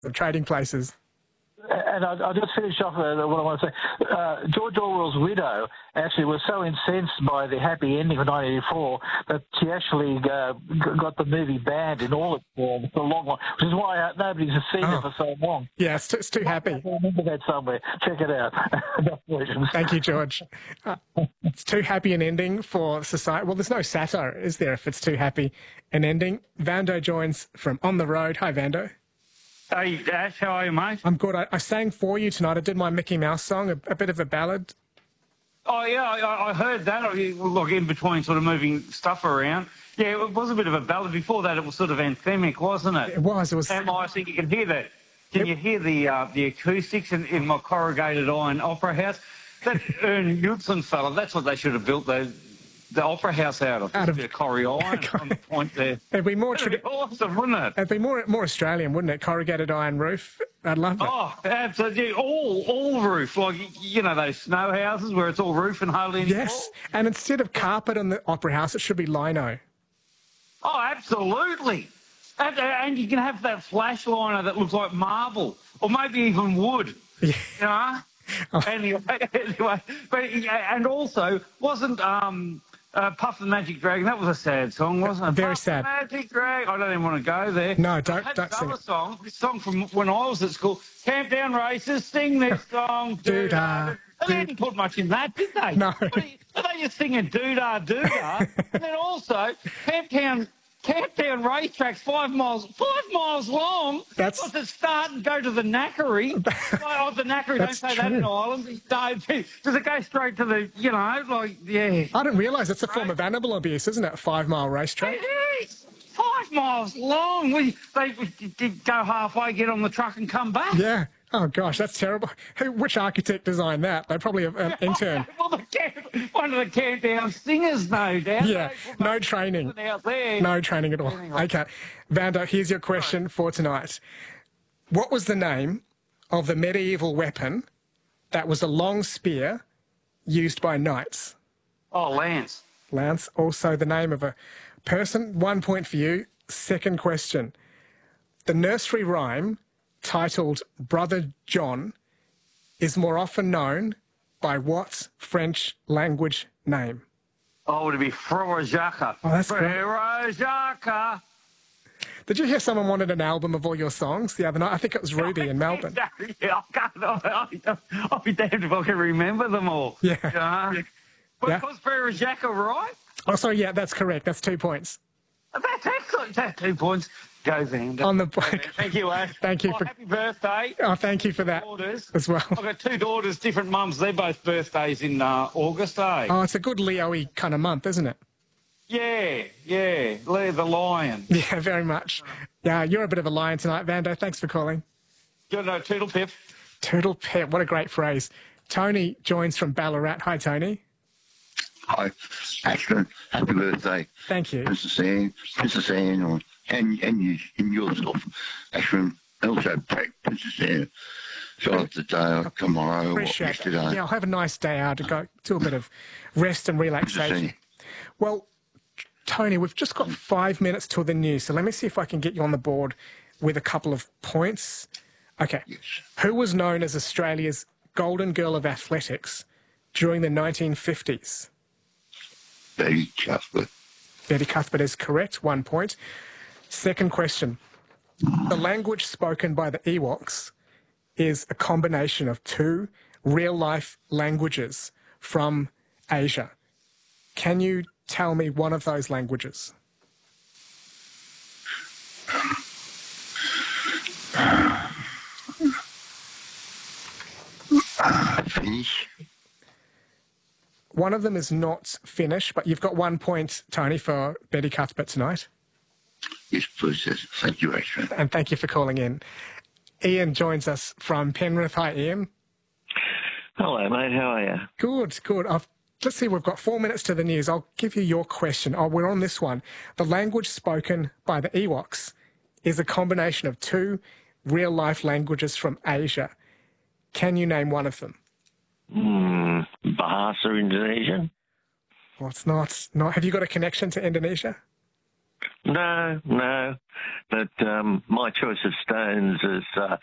of trading places. And I'll just finish off what I want to say. George Orwell's widow actually was so incensed by the happy ending of 1984 that she actually got the movie banned in all its forms for a long one, which is why nobody's seen it for so long. Yeah, it's too happy. I remember that somewhere. Check it out. Thank you, George. It's too happy an ending for society. Well, there's no satire, is there, if it's too happy an ending? Vando joins from On the Road. Hi, Vando. Hey, Ash, how are you, mate? I'm good. I sang for you tonight. I did my Mickey Mouse song, a bit of a ballad. Oh, yeah, I heard that. Look, in between sort of moving stuff around. Yeah, it was a bit of a ballad. Before that, it was sort of anthemic, wasn't it? It was. And I think you can hear that. Can you hear the acoustics in my corrugated iron opera house? That Ern Utzon fella, that's what they should have built the opera house out of corrie iron on the point there. It'd be more awesome, wouldn't it? It'd be more Australian, wouldn't it? Corrugated iron roof. I'd love that. Oh, absolutely. All roof, like, you know, those snow houses where it's all roof and hardly any Yes, and instead of carpet on the opera house, it should be lino. Oh, absolutely. And you can have that flash liner that looks like marble, or maybe even wood. Yeah. You know? Oh. Anyway, but and also wasn't Puff the Magic Dragon? That was a sad song, wasn't it? Very Puff sad. The Magic Dragon. I don't even want to go there. No, don't sing another it. song. This song from when I was at school. Camp Down Racers, sing this song. Doo-dah. They didn't put much in that, did they? No. They just singing doo-dah, doo-dah. And then also Camp Down racetracks 5 miles long. That's to start and go to the Knackery. The Knackery, don't say that in Ireland. Does it go straight to the, you know, like, yeah. I didn't realise it's a form of animal abuse, isn't it? A 5-mile racetrack. It is 5 miles long. They did go halfway, get on the truck and come back. Yeah. Oh, gosh, that's terrible. Which architect designed that? They probably have an intern. Well, one of the Camp Down singers, no doubt. Yeah, no training. No training at all. Anyway. Okay. Vando, here's your question for tonight. What was the name of the medieval weapon that was a long spear used by knights? Oh, Lance. Lance, also the name of a person. 1 point for you. Second question. The nursery rhyme titled Brother John is more often known by what French language name? Oh, would it be Frère Jacques? Oh, that's great. Frère Jacques. Did you hear someone wanted an album of all your songs the other night? I think it was Ruby in Melbourne. Yeah, I'll be damned if I can remember them all. Yeah. But was Frère Jacques right? Oh, sorry, yeah, that's correct. That's 2 points. That's excellent. That's 2 points. Go, Vander. On the Thank you, Ash. Thank you. Happy birthday. Oh, thank you for that daughters as well. I've got 2 daughters, different mums. They're both birthdays in August, eh? Oh, it's a good Leo-y kind of month, isn't it? Yeah. Leo the lion. Yeah, very much. Yeah, you're a bit of a lion tonight, Vando. Thanks for calling. Good, no, Toodle Pip. Toodle Pip, what a great phrase. Tony joins from Ballarat. Hi, Tony. Hi, Ashton. Happy birthday. Thank you. Princess Anne, and yourself, Ashton. Also, Princess Anne. Charlotte today, tomorrow, yesterday. Yeah, I'll have a nice day out to go do a bit of rest and relaxation. Well, Tony, we've just got 5 minutes till the news, so let me see if I can get you on the board with a couple of points. Okay. Yes. Who was known as Australia's Golden Girl of Athletics during the 1950s? Betty Cuthbert. Betty Cuthbert is correct. 1 point. Second question. The language spoken by the Ewoks is a combination of 2 real-life languages from Asia. Can you tell me one of those languages? Finnish. One of them is not Finnish, but you've got 1 point, Tony, for Betty Cuthbert tonight. Yes, please. Yes. Thank you, Ashton. And thank you for calling in. Ian joins us from Penrith. Hi, Ian. Hello, mate. How are you? Good. Let's see, we've got 4 minutes to the news. I'll give you your question. Oh, we're on this one. The language spoken by the Ewoks is a combination of 2 real-life languages from Asia. Can you name one of them? Bahasa Indonesian? Well, it's not. Have you got a connection to Indonesia? No. But my choice of stones is